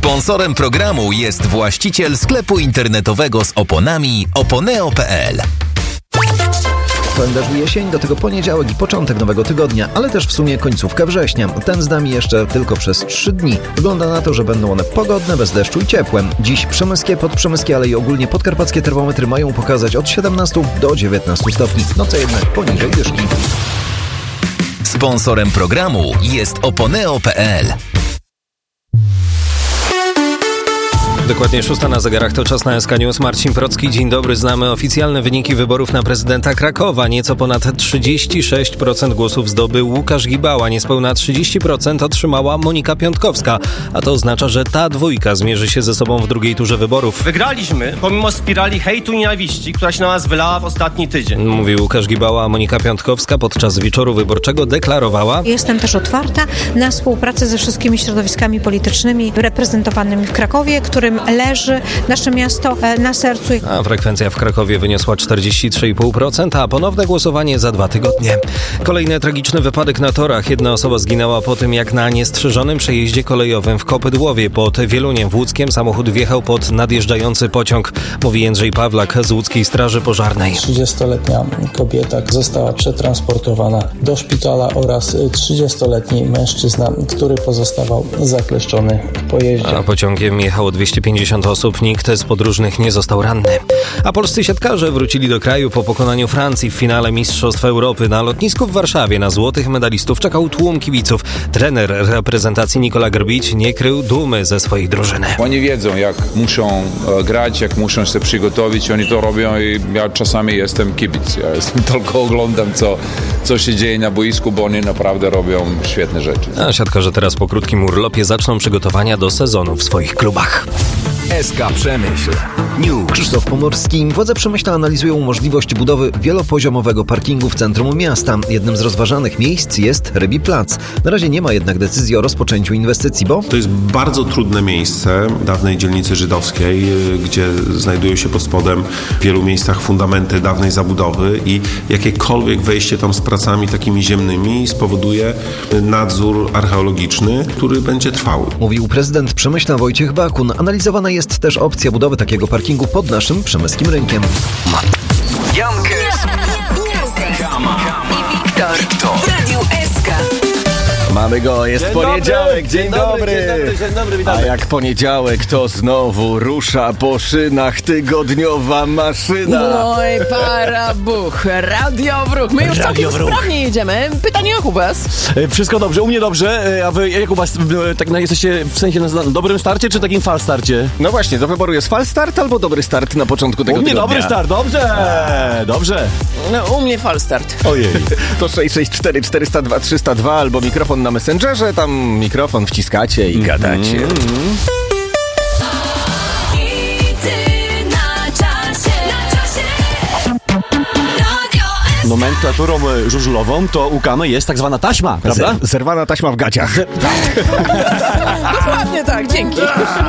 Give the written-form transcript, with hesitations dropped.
Sponsorem programu jest właściciel sklepu internetowego z oponami oponeo.pl. W kalendarzu jesień, do tego poniedziałek i początek nowego tygodnia, ale też w sumie końcówka września. Ten z nami jeszcze tylko przez 3 dni. Wygląda na to, że będą one pogodne, bez deszczu i ciepłe. Dziś przemyskie, podprzemyskie, ale i ogólnie podkarpackie termometry mają pokazać od 17 do 19 stopni. Noce jednak poniżej dyszki. Sponsorem programu jest oponeo.pl. Dokładnie 6 na zegarach, to czas na SK News. Marcin Procki, dzień dobry. Znamy oficjalne wyniki wyborów na prezydenta Krakowa. Nieco ponad 36% głosów zdobył Łukasz Gibała. Niespełna 30% otrzymała Monika Piątkowska. A to oznacza, że ta dwójka zmierzy się ze sobą w drugiej turze wyborów. Wygraliśmy, pomimo spirali hejtu i nienawiści, która się na nas wylała w ostatni tydzień. Mówił Łukasz Gibała, a Monika Piątkowska podczas wieczoru wyborczego deklarowała: Jestem też otwarta na współpracę ze wszystkimi środowiskami politycznymi reprezentowanymi w Krakowie, którym leży nasze miasto na sercu. A frekwencja w Krakowie wyniosła 43,5%, a ponowne głosowanie za 2 tygodnie. Kolejny tragiczny wypadek na torach. Jedna osoba zginęła po tym, jak na niestrzeżonym przejeździe kolejowym w Kopydłowie pod Wieluniem w Łódzkiem samochód wjechał pod nadjeżdżający pociąg. Mówi Jędrzej Pawlak z Łódzkiej Straży Pożarnej. 30-letnia kobieta została przetransportowana do szpitala oraz 30-letni mężczyzna, który pozostawał zakleszczony w pojeździe. A pociągiem jechało 250 osób, nikt z podróżnych nie został ranny. A polscy siatkarze wrócili do kraju po pokonaniu Francji w finale Mistrzostw Europy. Na lotnisku w Warszawie na złotych medalistów czekał tłum kibiców. Trener reprezentacji Nikola Grbić nie krył dumy ze swojej drużyny. Oni wiedzą, jak muszą grać, jak muszą się przygotować. Oni to robią i ja czasami jestem kibic. Ja tylko oglądam, co się dzieje na boisku, bo oni naprawdę robią świetne rzeczy. A siatkarze teraz po krótkim urlopie zaczną przygotowania do sezonu w swoich klubach. SK Przemyśl News. Krzysztof Pomorski. Władze Przemyśla analizują możliwość budowy wielopoziomowego parkingu w centrum miasta. Jednym z rozważanych miejsc jest Rybi Plac. Na razie nie ma jednak decyzji o rozpoczęciu inwestycji, bo to jest bardzo trudne miejsce dawnej dzielnicy żydowskiej, gdzie znajdują się pod spodem w wielu miejscach fundamenty dawnej zabudowy i jakiekolwiek wejście tam z pracami takimi ziemnymi spowoduje nadzór archeologiczny, który będzie trwały. Mówił prezydent Przemyśla Wojciech Bakun. Analizowana jest też opcja budowy takiego parkingu pod naszym przemyskim rynkiem. Jankes i Wiktor w Radiu SK. Mamy go, jest poniedziałek, dzień dobry. Dzień dobry, witamy. A jak poniedziałek, to znowu rusza po szynach tygodniowa maszyna. Oj, parabuch, radiowruch. My już całkiem sprawnie jedziemy. Pytanie o was. Wszystko dobrze, u mnie dobrze. A wy jak u was tak jesteście w sensie na dobrym starcie, czy takim fal starcie? No właśnie, do wyboru jest fal start albo dobry start na początku tego tygodnia? U mnie dobry start, dobrze. No, u mnie fal start. Ojej. To 664 402 302 albo mikrofon na Messengerze, tam mikrofon wciskacie i gadacie. Nomenklaturą żużlową to u Kamy jest tak zwana taśma, prawda? Zerwana taśma w gaciach. Dokładnie tak, dzięki.